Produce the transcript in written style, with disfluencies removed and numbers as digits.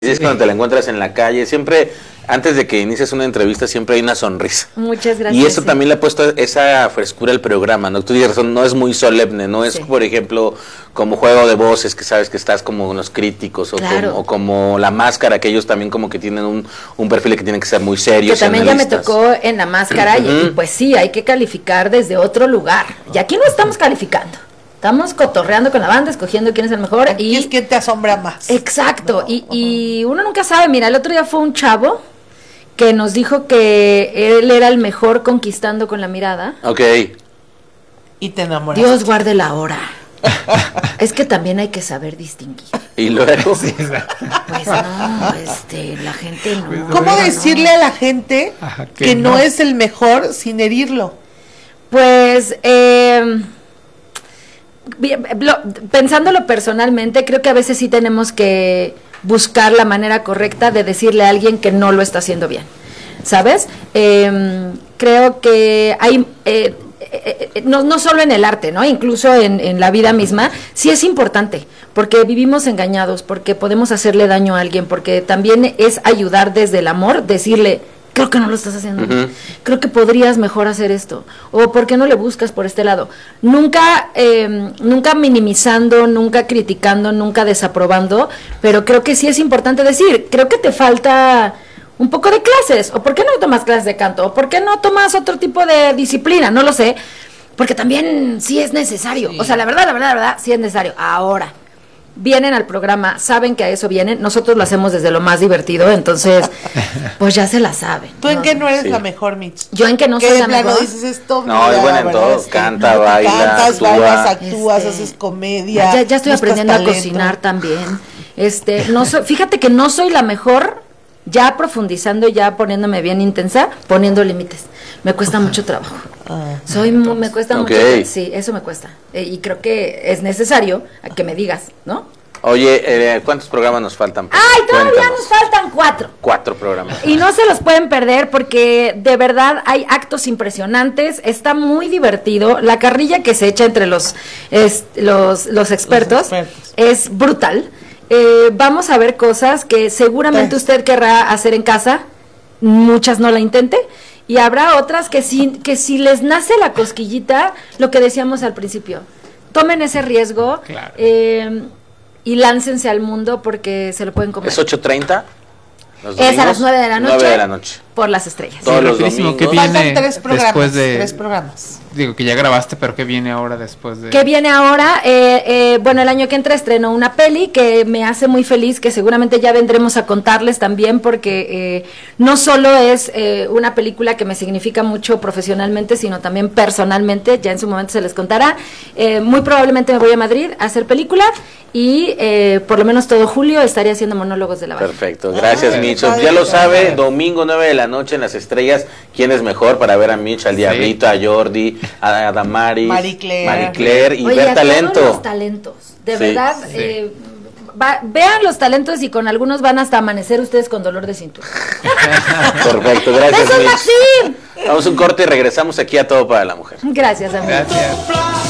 Es cuando te la encuentras en la calle, siempre, antes de que inicies una entrevista, siempre hay una sonrisa. Muchas gracias. Y eso también le ha puesto esa frescura al programa, ¿no? Tú tienes razón, no es muy solemne, no es, por ejemplo, como Juego de Voces, que sabes que estás como unos críticos, o como La Máscara, que ellos también como que tienen un perfil que tienen que ser muy serios. Que también ya me tocó en La Máscara, y pues sí, hay que calificar desde otro lugar. Y aquí no estamos calificando. Estamos cotorreando con la banda, escogiendo quién es el mejor. Y es quien te asombra más. Exacto, no, y uno nunca sabe. Mira, el otro día fue un chavo que nos dijo que él era el mejor conquistando con la mirada. Ok. Y te enamoraste. Dios guarde la hora. Es que también hay que saber distinguir. Y luego pues no, la gente no. ¿Cómo decirle a la gente que no es el mejor sin herirlo? Pues pensándolo personalmente, creo que a veces sí tenemos que buscar la manera correcta de decirle a alguien que no lo está haciendo bien, ¿sabes? Creo que hay, no solo en el arte, ¿no? Incluso en la vida misma, sí es importante, porque vivimos engañados, porque podemos hacerle daño a alguien, porque también es ayudar desde el amor, decirle: creo que no lo estás haciendo. Creo que podrías mejor hacer esto. O ¿por qué no le buscas por este lado? Nunca minimizando, nunca criticando, nunca desaprobando, pero creo que sí es importante decir: creo que te falta un poco de clases, o ¿por qué no tomas clases de canto? O ¿por qué no tomas otro tipo de disciplina? No lo sé, porque también sí es necesario. Sí. O sea, la verdad, sí es necesario. Ahora, vienen al programa, saben que a eso vienen, nosotros lo hacemos desde lo más divertido, entonces pues ya se la saben. ¿Tú en qué no eres la mejor, Mitch? Yo en que no soy la mejor. Dices esto, no, es buena en todo, canta, baila, actúas, haces comedia. Ya estoy aprendiendo a cocinar también. Fíjate que no soy la mejor, ya profundizando, ya poniéndome bien intensa, poniendo límites. Me cuesta mucho trabajo. Me cuesta mucho. Sí, eso me cuesta. Y creo que es necesario que me digas, ¿no? Oye, ¿cuántos programas nos faltan? ¡Ay, todavía nos faltan 4! 4 programas. Y no se los pueden perder porque de verdad hay actos impresionantes, está muy divertido. La carrilla que se echa entre los expertos es brutal. Vamos a ver cosas que seguramente usted querrá hacer en casa, muchas no la intente. Y habrá otras que si les nace la cosquillita, lo que decíamos al principio, tomen ese riesgo, y láncense al mundo porque se lo pueden comer. ¿Es 8:30? Es a las 9 de la noche. 9 de la noche. Por Las Estrellas. Todos los domingos. ¿Qué viene después de 3 programas? Digo que ya grabaste, pero ¿qué viene ahora después de...? ¿Qué viene ahora? Bueno, el año que entra estreno una peli que me hace muy feliz, que seguramente ya vendremos a contarles también, porque no solo es una película que me significa mucho profesionalmente, sino también personalmente, ya en su momento se les contará. Muy probablemente me voy a Madrid a hacer película y por lo menos todo julio estaré haciendo monólogos de la banda. Perfecto, gracias Mitch. Ya lo sabe, domingo 9 de la noche en Las Estrellas. ¿Quién es mejor para ver a Mitch, al Diablito, a Jordi, a Damaris, Marie Claire y ver talento? Todos los talentos, de verdad. Vean los talentos y con algunos van hasta amanecer ustedes con dolor de cintura. Perfecto, gracias Mitch. Vamos a un corte y regresamos aquí a Todo para la Mujer. Gracias, amigo. Gracias.